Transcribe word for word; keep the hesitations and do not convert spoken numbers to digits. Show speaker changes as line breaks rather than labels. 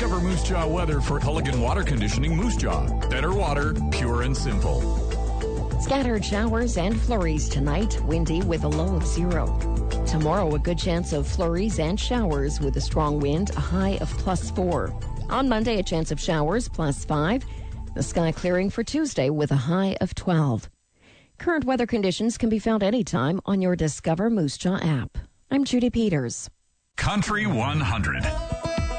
Discover Moose Jaw weather for Culligan Water Conditioning Moose Jaw. Better water, pure and simple.
Scattered showers and flurries tonight, windy with a low of zero. Tomorrow, a good chance of flurries and showers with a strong wind, a high of plus four. On Monday, a chance of showers, plus five. The sky clearing for Tuesday with a high of twelve. Current weather conditions can be found anytime on your Discover Moose Jaw app. I'm Judy Peters.
Country one hundred.